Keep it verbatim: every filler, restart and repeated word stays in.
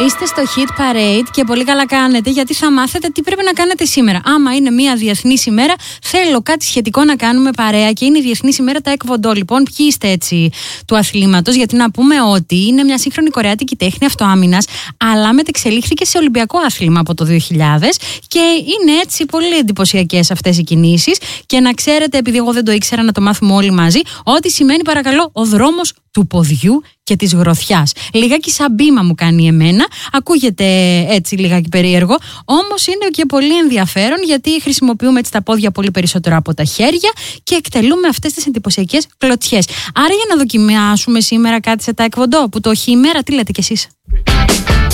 Είστε στο Hit Parade και πολύ καλά κάνετε, γιατί θα μάθετε τι πρέπει να κάνετε σήμερα. Άμα είναι μια διεθνής ημέρα, θέλω κάτι σχετικό να κάνουμε παρέα και είναι η διεθνής ημέρα Taekwondo. Λοιπόν, ποιοι είστε έτσι του αθλήματος, γιατί να πούμε ότι είναι μια σύγχρονη κορεάτικη τέχνη αυτοάμυνας, αλλά μετεξελίχθηκε σε ολυμπιακό άθλημα από το δύο χιλιάδες και είναι έτσι πολύ εντυπωσιακές αυτές οι κινήσεις. Και να ξέρετε, επειδή εγώ δεν το ήξερα, να το μάθουμε όλοι μαζί, ότι σημαίνει, παρακαλώ, ο δρόμος του ποδιού και της γροθιάς. Λιγάκι σαν μπήμα μου κάνει εμένα, ακούγεται έτσι λιγάκι περίεργο, όμως είναι και πολύ ενδιαφέρον, γιατί χρησιμοποιούμε έτσι τα πόδια πολύ περισσότερο από τα χέρια και εκτελούμε αυτές τις εντυπωσιακές κλωτσιές. Άρα για να δοκιμάσουμε σήμερα κάτι σε Taekwondo, που το έχει ημέρα, τι λέτε κι εσείς?